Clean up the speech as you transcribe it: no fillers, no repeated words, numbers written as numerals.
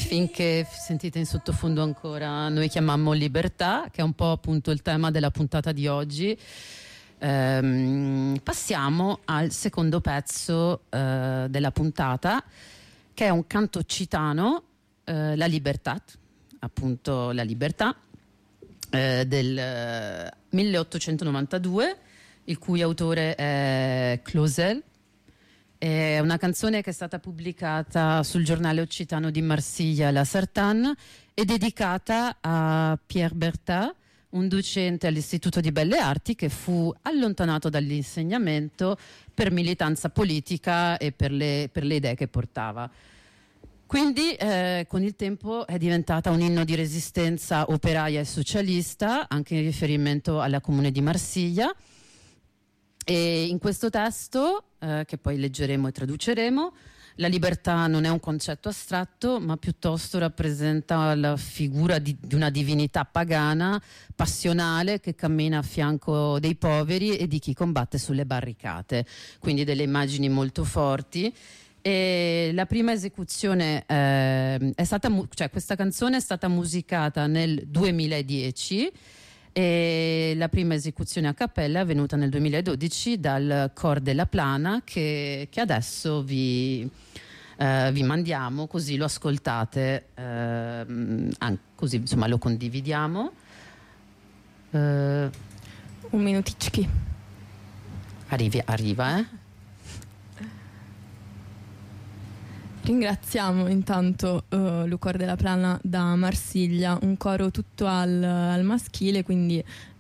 finché sentite in sottofondo ancora Noi chiamammo Libertà, che è un po' appunto il tema della puntata di oggi. Passiamo al secondo pezzo della puntata, che è un canto occitano, La Libertat, appunto La Libertà, del 1892, il cui autore è Clausel. È una canzone che è stata pubblicata sul giornale occitano di Marsiglia, La Sartane, e dedicata a Pierre Bertat, un docente all'Istituto di Belle Arti che fu allontanato dall'insegnamento per militanza politica e per le idee che portava. Quindi con il tempo è diventata un inno di resistenza operaia e socialista, anche in riferimento alla Comune di Marsiglia. E in questo testo, che poi leggeremo e traduceremo, la libertà non è un concetto astratto, ma piuttosto rappresenta la figura di una divinità pagana, passionale, che cammina a fianco dei poveri e di chi combatte sulle barricate. Quindi delle immagini molto forti. E la prima esecuzione questa canzone è stata musicata nel 2010. E la prima esecuzione a cappella è avvenuta nel 2012 dal Cor della Plana, che adesso vi mandiamo, così lo ascoltate, così insomma lo condividiamo. Un minuticchi. Arriva, eh? Ringraziamo intanto Lucor della Plana da Marsiglia, un coro tutto al maschile, quindi